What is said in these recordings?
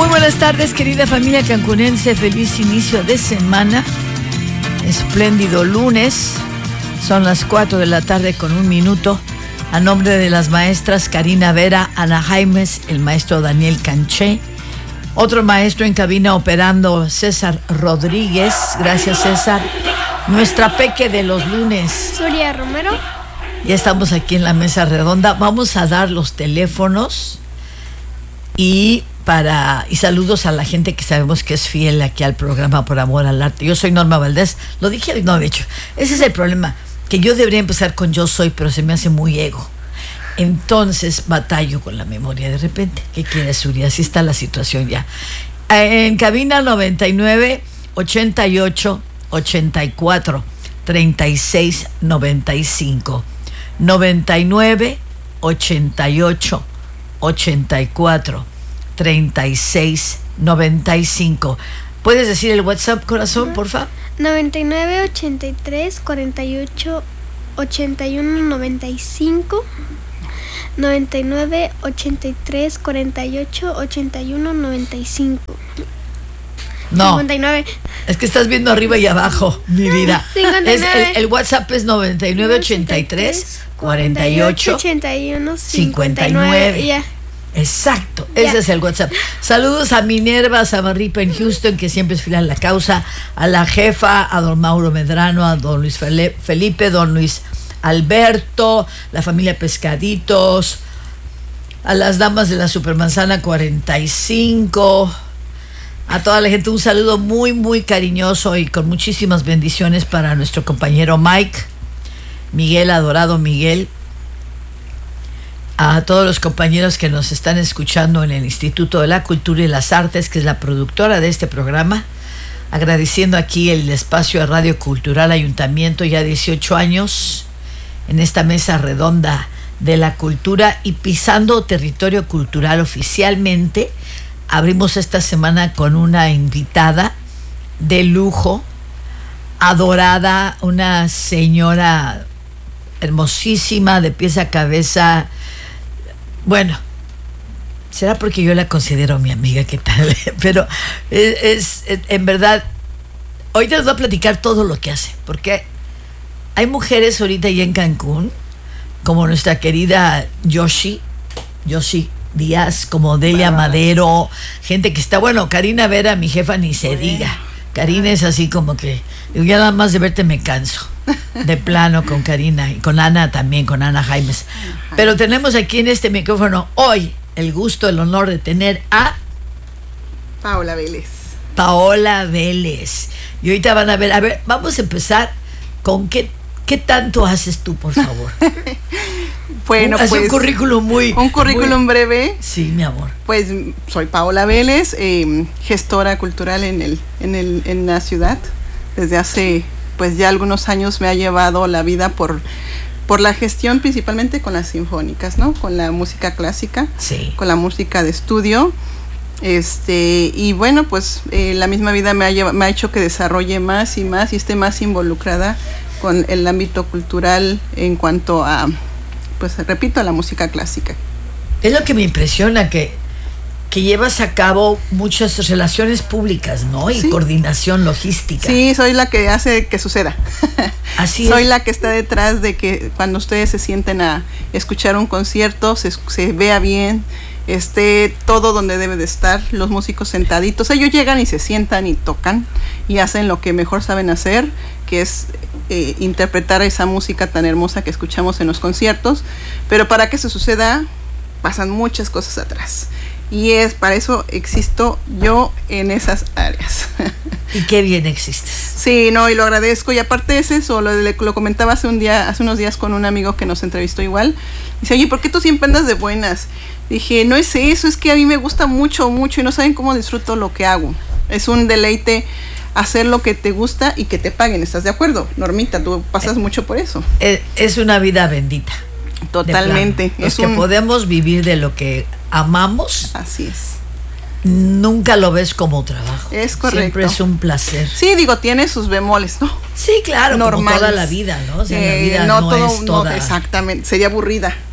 Muy buenas tardes, querida familia cancunense. Feliz inicio de semana. Espléndido lunes. Son las 4 de la tarde con 1 minuto. A nombre de las maestras Karina Vera, Ana Jaimes, el maestro Daniel Canché, otro maestro en cabina operando, César Rodríguez. Gracias, César. Nuestra peque de los lunes, Surya Romero. Ya estamos aquí en la mesa redonda. Vamos a dar los teléfonos y saludos a la gente que sabemos que es fiel aquí al programa Por Amor al Arte. Yo soy Norma Valdés. Lo dije, no, de hecho, ese es el problema, que yo debería empezar con yo soy, pero se me hace muy ego. Entonces batallo con la memoria de repente. ¿Qué quieres, Surya? Así está la situación ya. En cabina 99 88 84 36 95. 99 88 84 36 95. ¿Puedes decir el WhatsApp, corazón, por favor? 99 83 48 81 95. 99 83 48 81 95. No, 59. Es que estás viendo arriba y abajo, mi vida. 59. El WhatsApp es 99 83 48 81 59. Ya. Exacto, Ya. ese es el WhatsApp. Saludos a Minerva Samarripa en Houston, que siempre es fiel a la causa, a la jefa, a don Mauro Medrano, a don Luis Felipe, don Luis Alberto, la familia Pescaditos, a las damas de la Supermanzana 45, a toda la gente un saludo muy, muy cariñoso y con muchísimas bendiciones para nuestro compañero Miguel, adorado Miguel. A todos los compañeros que nos están escuchando en el Instituto de la Cultura y las Artes, que es la productora de este programa, agradeciendo aquí el espacio de Radio Cultural Ayuntamiento, ya 18 años en esta mesa redonda de la cultura y pisando territorio cultural oficialmente. Abrimos esta semana con una invitada de lujo, adorada, una señora hermosísima, de pies a cabeza. Bueno, será porque yo la considero mi amiga, ¿qué tal? Pero es en verdad, hoy les voy a platicar todo lo que hace, porque hay mujeres ahorita ya en Cancún, como nuestra querida Yoshi Díaz, como Delia Madero, gente que está, bueno, Karina Vera, mi jefa, ni se diga. Karina es así como que, ya nada más de verte me canso. De plano con Karina y con Ana también, con Ana Jaimes. Pero tenemos aquí en este micrófono hoy el gusto, el honor de tener a Paola Vélez. Paola Vélez. Y ahorita van a ver, vamos a empezar con qué tanto haces tú, por favor. Bueno, Haz pues un currículum muy breve. Sí, mi amor. Pues soy Paola Vélez, gestora cultural en la ciudad. Desde hace pues ya algunos años me ha llevado la vida por la gestión, principalmente con las sinfónicas, ¿no? Con la música clásica, sí, con la música de estudio. Y bueno, pues la misma vida me ha hecho que desarrolle más y más y esté más involucrada con el ámbito cultural en cuanto a, pues repito, a la música clásica. Es lo que me impresiona, que llevas a cabo muchas relaciones públicas, ¿no? Y sí, coordinación logística. Sí, soy la que hace que suceda. Así soy es. la que está detrás de que cuando ustedes se sienten a escuchar un concierto, se vea bien, esté todo donde debe de estar, los músicos sentaditos. Ellos llegan y se sientan y tocan y hacen lo que mejor saben hacer, que es interpretar esa música tan hermosa que escuchamos en los conciertos. Pero para que eso suceda, pasan muchas cosas atrás. Y para eso existo yo en esas áreas. Y qué bien existes. Sí, no, y lo agradezco. Y aparte es eso, lo comentaba hace unos días con un amigo que nos entrevistó igual. Dice, oye, ¿por qué tú siempre andas de buenas? Dije, no es eso, es que a mí me gusta mucho, mucho y no saben cómo disfruto lo que hago. Es un deleite hacer lo que te gusta y que te paguen. ¿Estás de acuerdo, Normita? Tú pasas mucho por eso. Es una vida bendita. Totalmente. Los que podemos vivir de lo que amamos. Así es. Nunca lo ves como trabajo. Es correcto. Siempre es un placer. Sí, digo, tiene sus bemoles, ¿no? Sí, claro, normales. como toda la vida, ¿no? O sea, la vida no es toda... exactamente, sería aburrida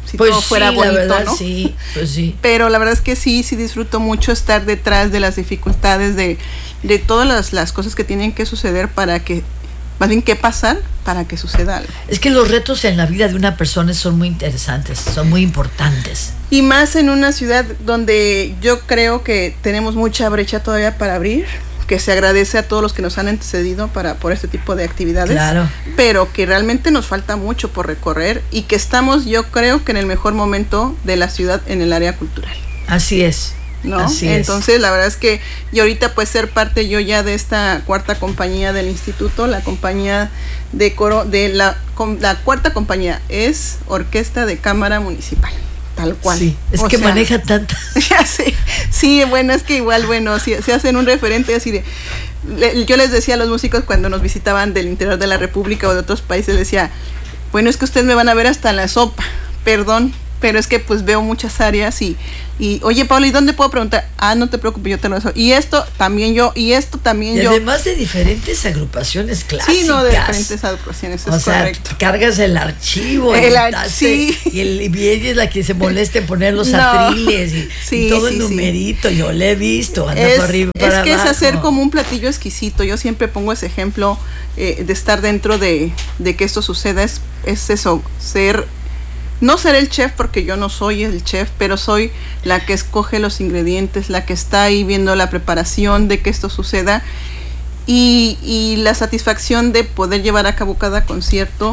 si pues todo fuera sí, bonito, la verdad, ¿no? sí, pues sí. Pero la verdad es que sí disfruto mucho estar detrás de las dificultades, de todas las cosas que tienen que suceder para que, más bien qué pasar para que suceda algo. Es que los retos en la vida de una persona son muy interesantes, son muy importantes. Y más en una ciudad donde yo creo que tenemos mucha brecha todavía para abrir, que se agradece a todos los que nos han antecedido por este tipo de actividades, Claro. pero que realmente nos falta mucho por recorrer y que estamos, yo creo que en el mejor momento de la ciudad en el área cultural. Así es. ¿No? Así Entonces es. la verdad es que y ahorita pues ser parte yo ya de esta cuarta compañía del instituto, la compañía de coro de la cuarta compañía es Orquesta de Cámara Municipal, tal cual. Sí, es que maneja tanta. Ya sé. Sí, bueno, es que igual, bueno, si se hacen un referente así de yo les decía a los músicos cuando nos visitaban del interior de la República o de otros países, les decía, bueno, es que ustedes me van a ver hasta en la sopa, perdón, pero es que pues veo muchas áreas y oye, Paula, ¿y dónde puedo preguntar? No te preocupes, yo te lo dejo. Y esto también yo, y esto también y yo. Además de diferentes agrupaciones clásicas. Sí, no, de diferentes agrupaciones, es correcto. Cargas el archivo sí. y ella es la que se molesta en poner los No. atriles y todo el numerito, yo lo he visto, anda para arriba y para abajo. Es que es hacer como un platillo exquisito. Yo siempre pongo ese ejemplo de estar dentro de que esto suceda, es eso, no ser el chef, porque yo no soy el chef, pero soy la que escoge los ingredientes, la que está ahí viendo la preparación de que esto suceda y la satisfacción de poder llevar a cabo cada concierto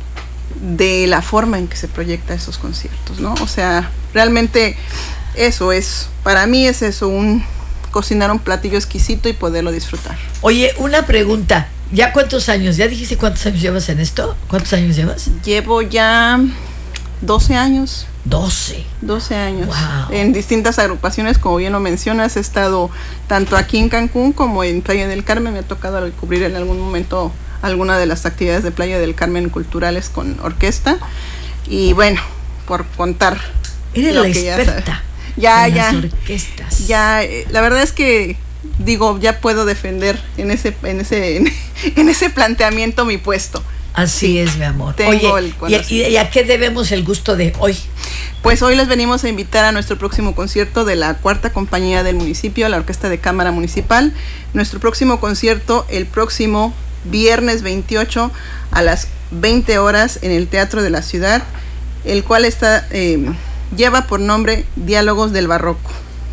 de la forma en que se proyecta esos conciertos, ¿no? O sea, realmente eso es, para mí es eso, cocinar un platillo exquisito y poderlo disfrutar. Oye, una pregunta, ¿ya cuántos años? ¿Ya dijiste cuántos años llevas en esto? ¿Cuántos años llevas? Llevo ya 12 años. 12 años. Wow. En distintas agrupaciones, como bien lo mencionas, he estado tanto aquí en Cancún como en Playa del Carmen. Me ha tocado cubrir en algún momento alguna de las actividades de Playa del Carmen culturales con orquesta. Y bueno, por contar. Eres la experta ya, en ya, las orquestas. Ya, la verdad es que digo, ya puedo defender en ese planteamiento mi puesto. Así es, mi amor. Oye, ¿y a qué debemos el gusto de hoy? Pues hoy les venimos a invitar a nuestro próximo concierto de la cuarta compañía del municipio, la Orquesta de Cámara Municipal. Nuestro próximo concierto el próximo viernes 28 a las 20 horas en el Teatro de la Ciudad, el cual lleva por nombre Diálogos del Barroco.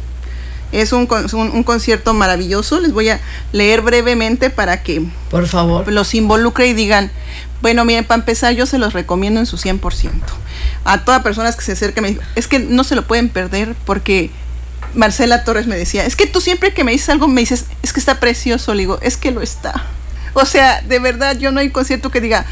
Es un concierto maravilloso. Les voy a leer brevemente para que por favor los involucre y digan, bueno, miren, para empezar yo se los recomiendo en su 100%. A todas personas que se acerquen me dicen, es que no se lo pueden perder porque Marcela Torres me decía, es que tú siempre que me dices algo me dices, es que está precioso. Le digo, es que lo está. O sea, de verdad, yo no hay concierto que diga,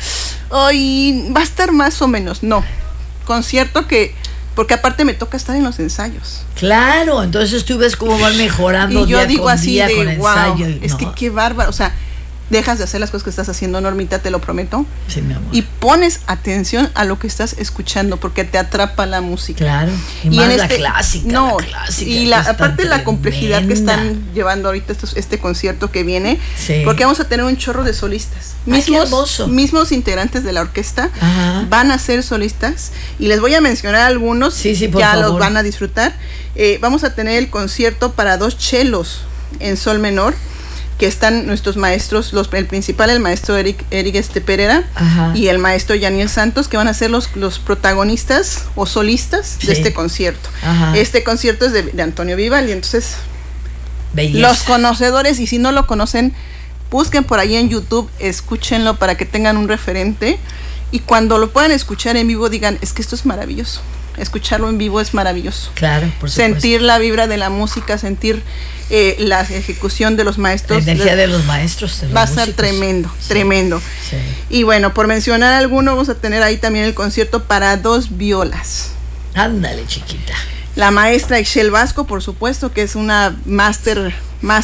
ay, va a estar más o menos. No, concierto porque aparte me toca estar en los ensayos. Claro, entonces tú ves cómo van mejorando y yo día digo con así día de, con wow, ensayo. Es que qué bárbaro, o sea, dejas de hacer las cosas que estás haciendo, Normita, te lo prometo. Sí, mi amor. Y pones atención a lo que estás escuchando porque te atrapa la música. Claro, y más la clásica. No, la clásica, y aparte la complejidad que están llevando ahorita este concierto que viene, sí. Porque vamos a tener un chorro de solistas. Mismos integrantes de la orquesta. Ajá. Van a ser solistas y les voy a mencionar algunos, sí, por ya favor. los van a disfrutar. Vamos a tener el concierto para 2 chelos en sol menor, que están nuestros maestros, el principal, el maestro Eric Pereira, ajá, y el maestro Yaniel Santos, que van a ser los protagonistas o solistas, sí, de este concierto. Ajá. Este concierto es de Antonio Vivaldi, entonces belleza. Los conocedores, y si no lo conocen, busquen por ahí en YouTube, escúchenlo para que tengan un referente, y cuando lo puedan escuchar en vivo digan, es que esto es maravilloso. Escucharlo en vivo es maravilloso. Claro, por supuesto. Sentir la vibra de la música, sentir la ejecución de los maestros. La energía de los maestros. Va a ser tremendo, sí, tremendo. Sí. Y bueno, por mencionar alguno, vamos a tener ahí también el concierto para 2 violas. Ándale, chiquita. La maestra Ixchel Vasco, por supuesto, que es una máster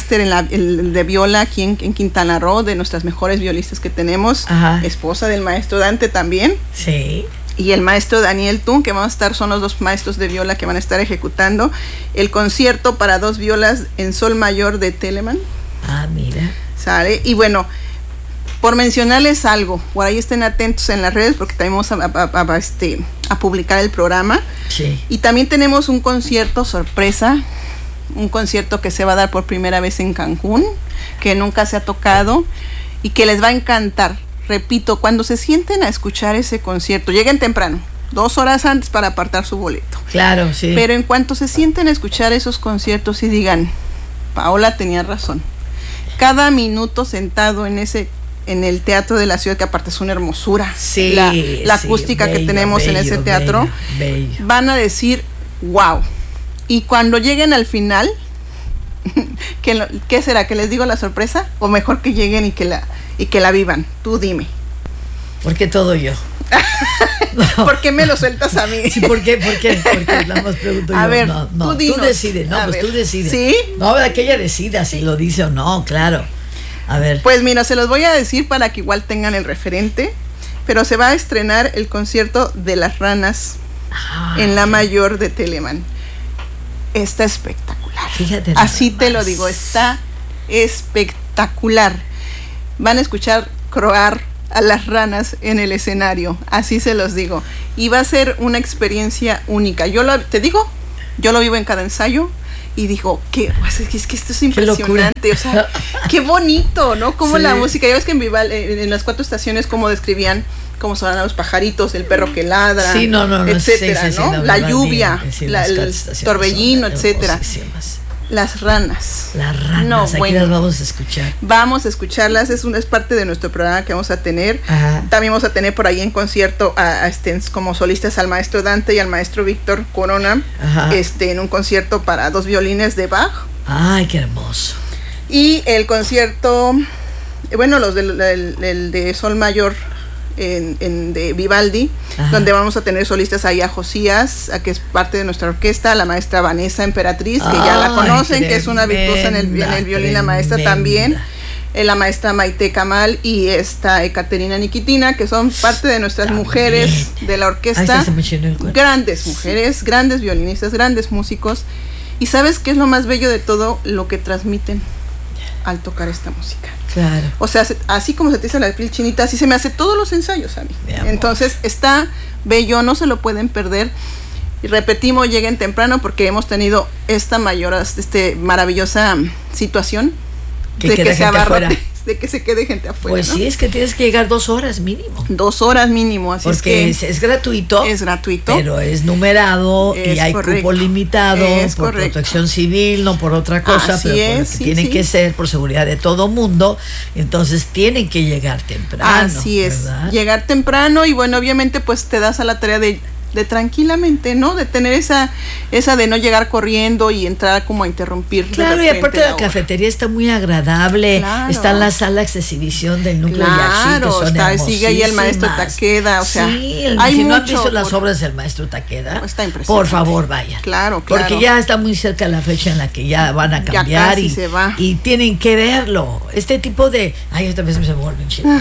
de viola aquí en Quintana Roo, de nuestras mejores violistas que tenemos. Ajá. Esposa del maestro Dante también. Sí. Y el maestro Daniel Tun, que son los 2 maestros de viola que van a estar ejecutando el concierto para 2 violas en sol mayor de Telemann. Ah, mira. ¿Sale? Y bueno, por mencionarles algo, por ahí estén atentos en las redes porque también vamos a publicar el programa. Sí. Y también tenemos un concierto sorpresa, un concierto que se va a dar por primera vez en Cancún, que nunca se ha tocado y que les va a encantar. Repito, cuando se sienten a escuchar ese concierto, lleguen temprano, 2 horas antes para apartar su boleto. Claro, sí. Pero en cuanto se sienten a escuchar esos conciertos y digan, Paola tenía razón, cada minuto sentado en el Teatro de la Ciudad, que aparte es una hermosura, sí, la acústica bello, que tenemos en ese teatro, bello. van a decir, wow. Y cuando lleguen al final, ¿qué será? ¿Que les digo la sorpresa? ¿O mejor que lleguen y que la vivan? Tú dime. ¿Por qué todo yo? No. ¿Por qué me lo sueltas a mí? Sí, ¿por qué? Porque nada más pregunto yo. A ver, tú decides. No, pues tú decides. ¿Sí? No, que ella decida si lo dice o no, claro. A ver. Pues mira, se los voy a decir para que igual tengan el referente, pero se va a estrenar el concierto de Las Ranas en la Mayor de Telemann. Está espectacular. Fíjate. Así te lo digo, está espectacular. Van a escuchar croar a las ranas en el escenario, así se los digo. Y va a ser una experiencia única. Yo lo vivo en cada ensayo y digo, es que esto es impresionante, o sea, qué bonito, ¿no? Como sí. La música, ya ves que en las 4 estaciones cómo describían cómo sonaban los pajaritos, el perro que ladra, etcétera, ¿no? Sí, la lluvia, el torbellino, etcétera. Las ranas. Las ranas, no, aquí bueno, las vamos a escuchar. Vamos a escucharlas, es parte de nuestro programa que vamos a tener. Ajá. También vamos a tener por ahí en concierto como solistas al maestro Dante y al maestro Víctor Corona, en un concierto para 2 violines de Bach. Ay, qué hermoso. Y el concierto, bueno, el de Sol Mayor, de Vivaldi, ajá, donde vamos a tener solistas ahí a Josías, que es parte de nuestra orquesta, la maestra Vanessa Emperatriz, que ya la conocen, que es una virtuosa en el violín, la maestra también, la maestra Maite Kamal y esta Ekaterina Nikitina, que son parte de nuestras mujeres de la orquesta, grandes mujeres, grandes violinistas, grandes músicos. Y ¿sabes qué es lo más bello de todo? Lo que transmiten al tocar esta música. Claro. O sea, así como se te hizo la piel chinita, así se me hace todos los ensayos a mí. Entonces está bello, no se lo pueden perder. Y repetimos, lleguen temprano porque hemos tenido esta maravillosa situación de que se abarrote, de que se quede gente afuera. Pues, ¿no? Sí, es que tienes que llegar 2 horas mínimo. 2 horas mínimo, así porque es que es gratuito. Es gratuito. Pero es numerado y hay cupo limitado por protección civil, no por otra cosa, así pero es, tiene que ser por seguridad de todo mundo. Entonces tienen que llegar temprano. Así es, ¿verdad? Llegar temprano y bueno, obviamente pues te das a la tarea de tranquilamente, ¿no? De tener esa de no llegar corriendo y entrar como a interrumpir. Claro, y aparte la cafetería está muy agradable. Claro. Están las salas de exhibición del núcleo Yaxi, que son sigue ahí el maestro Takeda, o sea, sí, si no han visto las obras del maestro Takeda, está impresionante. Por favor, vayan. Claro. Porque ya está muy cerca la fecha en la que ya van a cambiar, ya casi se va. Y tienen que verlo. Este tipo de... Ay, esta vez se me vuelve un chino.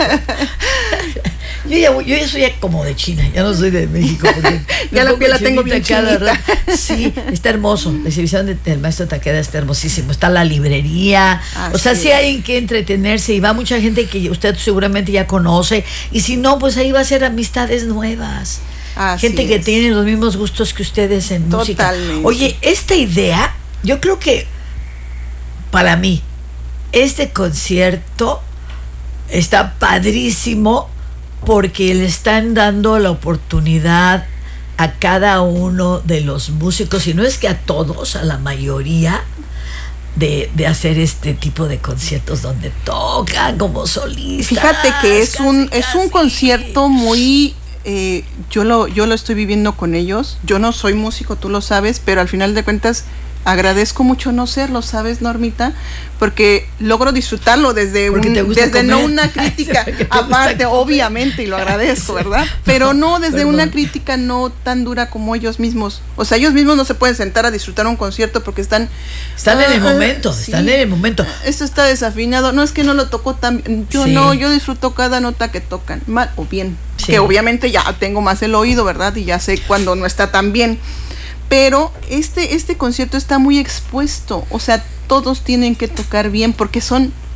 Yo ya soy como de China, ya no soy de México. Ya la piel la tengo bien chinita. Sí, está hermoso. La exhibición del maestro Takeda está hermosísimo. Está la librería. O sea, sí hay en qué entretenerse y va mucha gente que usted seguramente ya conoce. Y si no, pues ahí va a ser amistades nuevas. Gente que tiene los mismos gustos que ustedes en música. Oye, esta idea, yo creo que para mí, este concierto está padrísimo porque le están dando la oportunidad a cada uno de los músicos, y no es que a todos, a la mayoría, de hacer este tipo de conciertos donde tocan como solistas. Fíjate que es un concierto muy... yo lo estoy viviendo con ellos. Yo no soy músico, tú lo sabes, pero al final de cuentas agradezco mucho no serlo, ¿sabes, Normita? Porque logro disfrutarlo desde no una crítica, aparte, obviamente, y lo agradezco, ¿verdad? Pero no desde una crítica no tan dura como ellos mismos. O sea, ellos mismos no se pueden sentar a disfrutar un concierto porque están en el momento, sí, están en el momento. Esto está desafinado, no es que no lo tocó tan bien. Yo disfruto cada nota que tocan, mal o bien. Sí. Que obviamente ya tengo más el oído, ¿verdad? Y ya sé cuando no está tan bien. Pero este concierto está muy expuesto, o sea, todos tienen que tocar bien porque son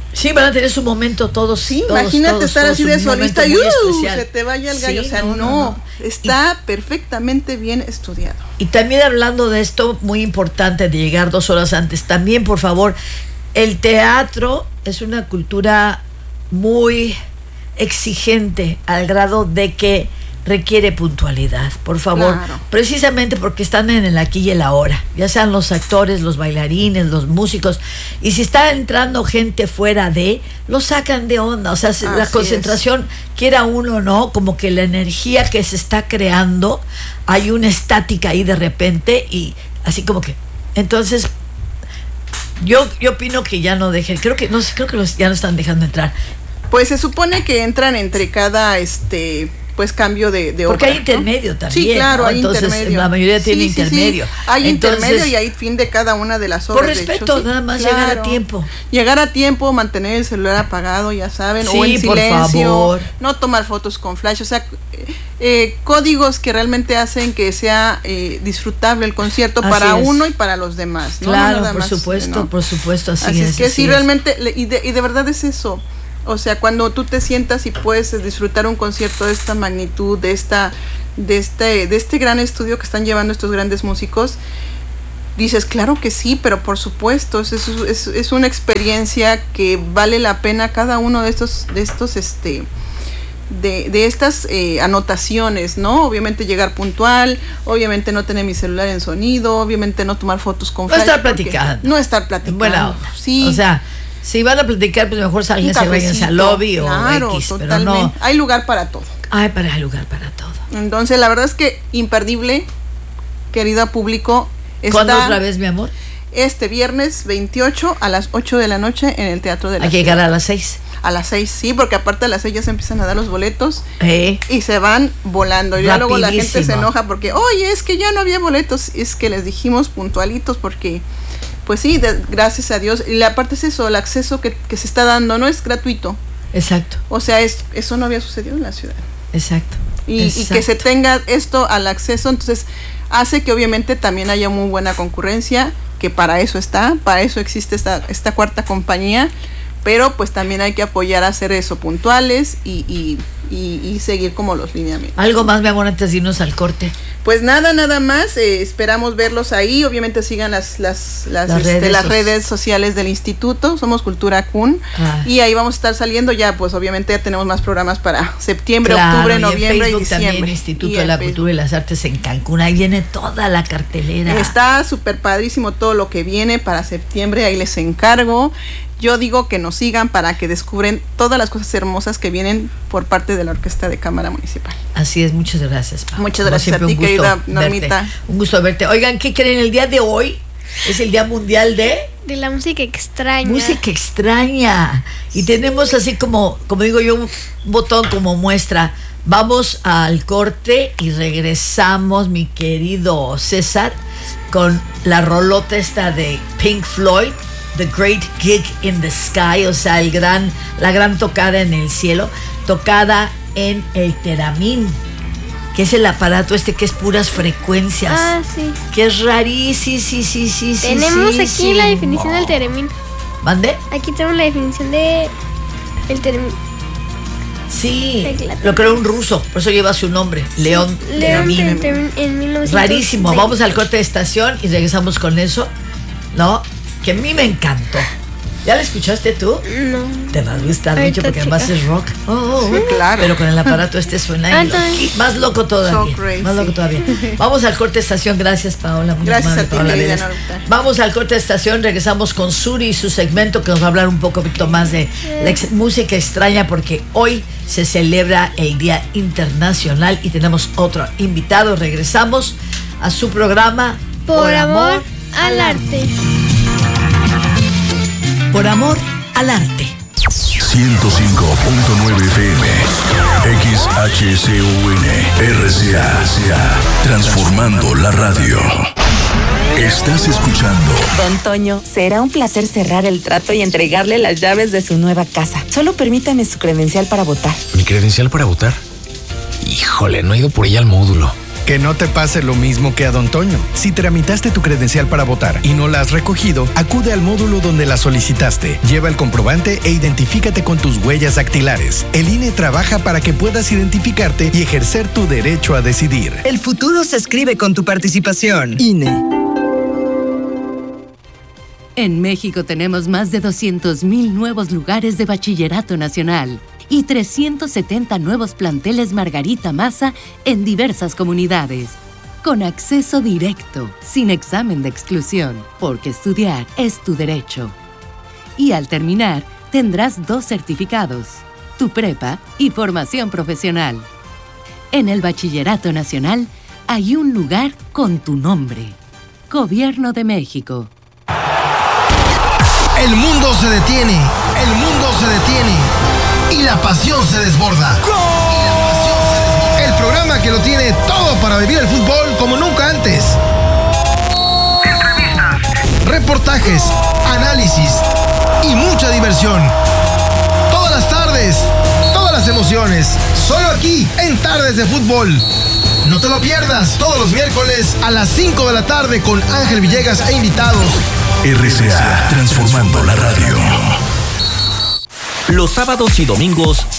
Sí, van a tener su momento todos. Sí, todos, imagínate todos, estar todos, así un de momento solista y muy especial. se te vaya el gallo. Sí, O sea, no. Está perfectamente bien estudiado. Y también hablando de esto, muy importante de llegar 2 horas antes, también por favor, el teatro es una cultura muy exigente al grado de que requiere puntualidad, por favor, Claro. precisamente porque están en el aquí y el ahora, ya sean los actores, los bailarines, los músicos, y si está entrando gente fuera de, lo sacan de onda, o sea, la Así concentración, quiera uno o no, como que la energía que se está creando, hay una estática ahí de repente, y así como que, entonces, yo opino que ya no dejen, creo que ya no están dejando entrar. Pues se supone que entran entre cada pues cambio de Porque obra, hay intermedio, ¿no? también. Sí, claro, ¿no? hay Entonces, intermedio. la mayoría tiene intermedio. Sí. Hay Entonces, intermedio y hay fin de cada una de las obras. por respeto, de hecho, sí. nada más Claro. llegar a tiempo. Llegar a tiempo, mantener el celular apagado, ya saben, Sí, o en por silencio, favor. no tomar fotos con flash, o sea, códigos que realmente hacen que sea disfrutable el concierto Así para es. uno y para los demás. ¿no? Claro, No nada por más, supuesto, ¿no? por supuesto, Así es que así sí, es. realmente, y de verdad es eso. O sea, cuando tú te sientas y puedes disfrutar un concierto de esta magnitud, de este gran estudio que están llevando estos grandes músicos, dices, claro que sí, pero por supuesto, es una experiencia que vale la pena cada uno de estas anotaciones, ¿no? Obviamente llegar puntual, obviamente no tener mi celular en sonido, obviamente no tomar fotos con No flash, estar porque- platicando. No estar platicando. Buena onda. Sí. O sea, si van a platicar, pues mejor salgan, Un se váyanse al cafecito, lobby claro, o X, pero totalmente. no. Hay lugar para todo. Hay lugar para todo. Entonces, la verdad es que imperdible, querido público, ¿Cuándo está otra vez, mi amor? este viernes 28 a las 8 de la noche en el Teatro de la Hay que Ciudad. llegar a las 6. A las 6, sí, porque aparte a las 6 ya se empiezan a dar los boletos y se van volando. Y ya luego la gente se Rapidísimo. enoja porque, oye, es que ya no había boletos. Es que les dijimos puntualitos porque, pues sí, gracias a Dios. Y la parte es eso, el acceso que se está dando no es gratuito. Exacto, O sea, eso no había sucedido en la ciudad. exacto. Y que se tenga esto al acceso, entonces hace que obviamente también haya muy buena concurrencia, que para eso existe esta cuarta compañía, pero pues también hay que apoyar a hacer eso puntuales y seguir como los lineamientos. Algo más, mi amor, antes de irnos al corte. Pues nada más, esperamos verlos ahí, obviamente sigan las redes sociales del instituto, somos Cultura Kun, y ahí vamos a estar saliendo ya, pues obviamente ya tenemos más programas para septiembre, Claro, octubre, y en noviembre y Facebook diciembre. también, Instituto Y de en la Facebook. Cultura y las Artes en Cancún, ahí viene toda la cartelera. Está súper padrísimo todo lo que viene para septiembre, ahí les encargo. Yo digo que nos sigan para que descubren todas las cosas hermosas que vienen por parte de la Orquesta de Cámara Municipal. Así es, muchas gracias, Pau. Muchas Como gracias siempre, a ti, un gusto querida verte. Normita. Un gusto verte. Oigan, ¿qué creen? El día de hoy es el Día Mundial de De la música extraña. Música Extraña. Y tenemos así como digo yo, un botón como muestra. Vamos al corte y regresamos, mi querido César, con la rolota esta de Pink Floyd, The Great Gig in the Sky, o sea, la gran tocada en el cielo, tocada en el Teramín, que es el aparato que es puras frecuencias, Ah, sí. que es rarísimo. Sí, Tenemos aquí la definición del Teramín. ¿Mande? Aquí tenemos la definición de el Teramín. Sí, Tecla. lo creó un ruso, por eso lleva su nombre, León Teramín. Teramín en 1920. Rarísimo. Vamos al corte de estación y regresamos con eso, ¿no? Que a mí me encantó. ¿Ya la escuchaste tú? No. Te va a gustar Ahorita mucho porque además checa. es rock. Sí, claro. Pero con el aparato suena Entonces. más loco todavía. So crazy. Más loco todavía. Vamos al corte de estación. Gracias, Paola. Muy Gracias amable, a ti, Paola querida Vélez. Norita. Vamos al corte de estación. Regresamos con Suri y su segmento que nos va a hablar un poquito más de la música extraña porque hoy se celebra el Día Internacional y tenemos otro invitado. Regresamos a su programa Por amor al arte. Por amor al arte. 105.9 FM XHCUN RCA, transformando la radio. Estás escuchando Don Toño, será un placer cerrar el trato y entregarle las llaves de su nueva casa. Solo permítame su credencial para votar. ¿Mi credencial para votar? Híjole, no he ido por ella al módulo. Que no te pase lo mismo que a Don Toño. Si tramitaste tu credencial para votar y no la has recogido, acude al módulo donde la solicitaste. Lleva el comprobante e identifícate con tus huellas dactilares. El INE trabaja para que puedas identificarte y ejercer tu derecho a decidir. El futuro se escribe con tu participación. INE. En México tenemos más de 200,000 nuevos lugares de bachillerato nacional y 370 nuevos planteles Margarita Maza en diversas comunidades. Con acceso directo, sin examen de exclusión, porque estudiar es tu derecho. Y al terminar, tendrás 2 certificados, tu prepa y formación profesional. En el Bachillerato Nacional hay un lugar con tu nombre. Gobierno de México. El mundo se detiene, y la pasión se desborda. El programa que lo tiene todo para vivir el fútbol como nunca antes. Entrevistas, reportajes, análisis y mucha diversión. Todas las tardes, todas las emociones, solo aquí en Tardes de Fútbol. No te lo pierdas todos los miércoles a las 5 de la tarde con Ángel Villegas e invitados. RCA, transformando la radio. Los sábados y domingos